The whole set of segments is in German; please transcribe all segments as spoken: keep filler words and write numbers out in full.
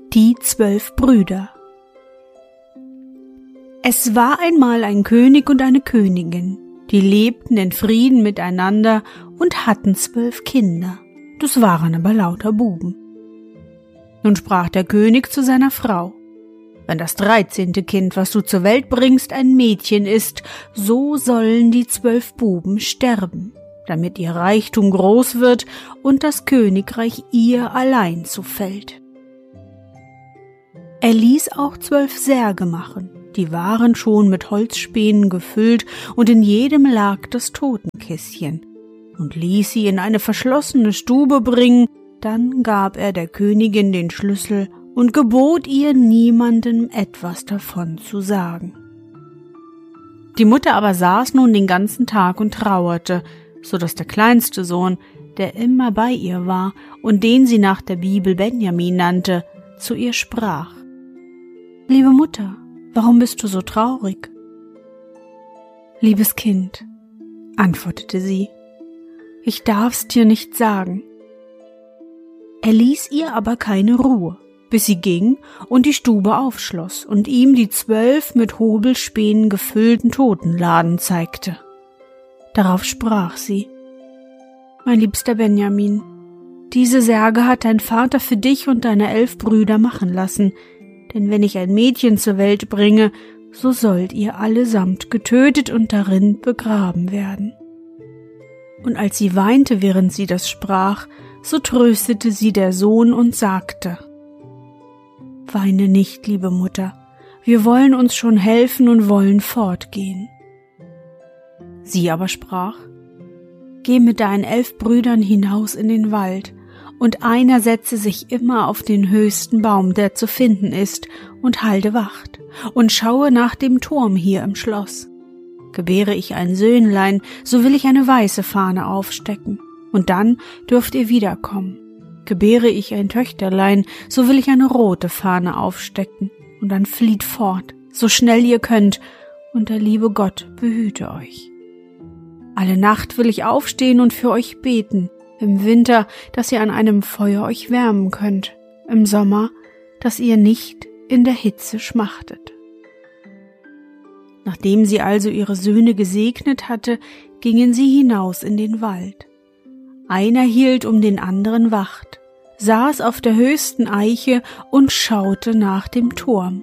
Die zwölf Brüder. Es war einmal ein König und eine Königin, die lebten in Frieden miteinander und hatten zwölf Kinder. Das waren aber lauter Buben. Nun sprach der König zu seiner Frau: Wenn das dreizehnte Kind, was du zur Welt bringst, ein Mädchen ist, so sollen die zwölf Buben sterben, damit ihr Reichtum groß wird und das Königreich ihr allein zufällt. Er ließ auch zwölf Särge machen, die waren schon mit Holzspänen gefüllt, und in jedem lag das Totenkästchen, und ließ sie in eine verschlossene Stube bringen. Dann gab er der Königin den Schlüssel und gebot ihr, niemandem etwas davon zu sagen. Die Mutter aber saß nun den ganzen Tag und trauerte, so dass der kleinste Sohn, der immer bei ihr war und den sie nach der Bibel Benjamin nannte, zu ihr sprach: »Liebe Mutter, warum bist du so traurig?« »Liebes Kind«, antwortete sie, »ich darf's dir nicht sagen.« Er ließ ihr aber keine Ruhe, bis sie ging und die Stube aufschloss und ihm die zwölf mit Hobelspänen gefüllten Totenladen zeigte. Darauf sprach sie: »Mein liebster Benjamin, diese Särge hat dein Vater für dich und deine elf Brüder machen lassen, denn wenn ich ein Mädchen zur Welt bringe, so sollt ihr allesamt getötet und darin begraben werden.« Und als sie weinte, während sie das sprach, so tröstete sie der Sohn und sagte: »Weine nicht, liebe Mutter, wir wollen uns schon helfen und wollen fortgehen.« Sie aber sprach: »Geh mit deinen elf Brüdern hinaus in den Wald, und einer setze sich immer auf den höchsten Baum, der zu finden ist, und halte Wacht, und schaue nach dem Turm hier im Schloss. Gebäre ich ein Söhnlein, so will ich eine weiße Fahne aufstecken, und dann dürft ihr wiederkommen. Gebäre ich ein Töchterlein, so will ich eine rote Fahne aufstecken, und dann flieht fort, so schnell ihr könnt, und der liebe Gott behüte euch. Alle Nacht will ich aufstehen und für euch beten, im Winter, dass ihr an einem Feuer euch wärmen könnt, im Sommer, dass ihr nicht in der Hitze schmachtet.« Nachdem sie also ihre Söhne gesegnet hatte, gingen sie hinaus in den Wald. Einer hielt um den anderen Wacht, saß auf der höchsten Eiche und schaute nach dem Turm.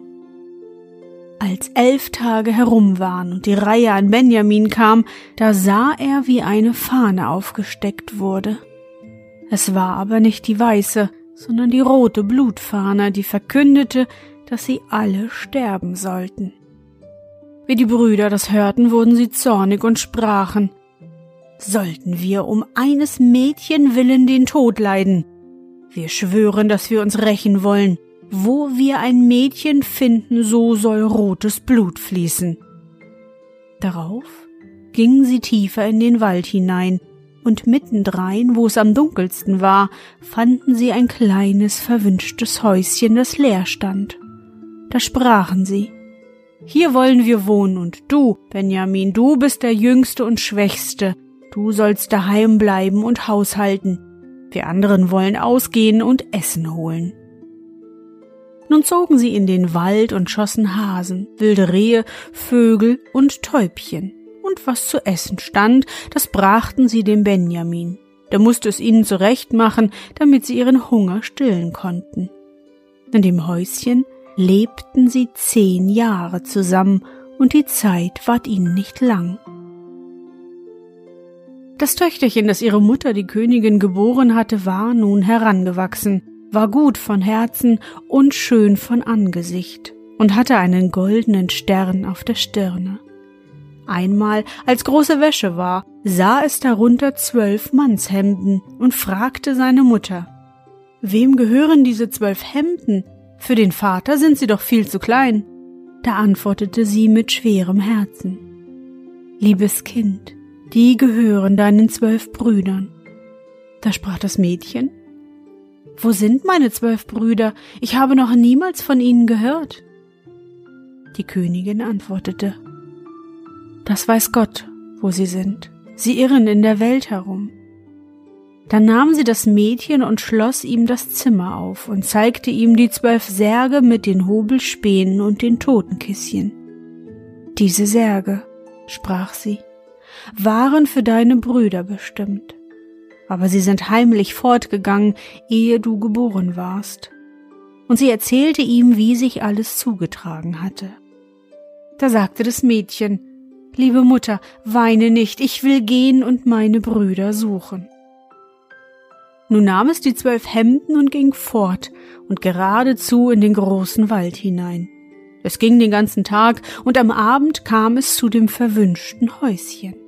Als elf Tage herum waren und die Reihe an Benjamin kam, da sah er, wie eine Fahne aufgesteckt wurde. Es war aber nicht die weiße, sondern die rote Blutfahne, die verkündete, dass sie alle sterben sollten. Wie die Brüder das hörten, wurden sie zornig und sprachen: »Sollten wir um eines Mädchen willen den Tod leiden? Wir schwören, dass wir uns rächen wollen. Wo wir ein Mädchen finden, so soll rotes Blut fließen.« Darauf gingen sie tiefer in den Wald hinein, und mittendrein, wo es am dunkelsten war, fanden sie ein kleines, verwünschtes Häuschen, das leer stand. Da sprachen sie: »Hier wollen wir wohnen, und du, Benjamin, du bist der Jüngste und Schwächste, du sollst daheim bleiben und haushalten. Wir anderen wollen ausgehen und Essen holen.« Nun zogen sie in den Wald und schossen Hasen, wilde Rehe, Vögel und Täubchen. Und was zu essen stand, das brachten sie dem Benjamin. Der musste es ihnen zurechtmachen, damit sie ihren Hunger stillen konnten. In dem Häuschen lebten sie zehn Jahre zusammen, und die Zeit ward ihnen nicht lang. Das Töchterchen, das ihre Mutter, die Königin, geboren hatte, war nun herangewachsen, war gut von Herzen und schön von Angesicht und hatte einen goldenen Stern auf der Stirne. Einmal, als große Wäsche war, sah es darunter zwölf Mannshemden und fragte seine Mutter: »Wem gehören diese zwölf Hemden? Für den Vater sind sie doch viel zu klein.« Da antwortete sie mit schwerem Herzen: »Liebes Kind, die gehören deinen zwölf Brüdern.« Da sprach das Mädchen: »Wo sind meine zwölf Brüder? Ich habe noch niemals von ihnen gehört.« Die Königin antwortete: »Das weiß Gott, wo sie sind. Sie irren in der Welt herum.« Dann nahm sie das Mädchen und schloss ihm das Zimmer auf und zeigte ihm die zwölf Särge mit den Hobelspänen und den Totenkisschen. »Diese Särge«, sprach sie, »waren für deine Brüder bestimmt, aber sie sind heimlich fortgegangen, ehe du geboren warst.« Und sie erzählte ihm, wie sich alles zugetragen hatte. Da sagte das Mädchen: »Liebe Mutter, weine nicht, ich will gehen und meine Brüder suchen.« Nun nahm es die zwölf Hemden und ging fort und geradezu in den großen Wald hinein. Es ging den ganzen Tag, und am Abend kam es zu dem verwünschten Häuschen.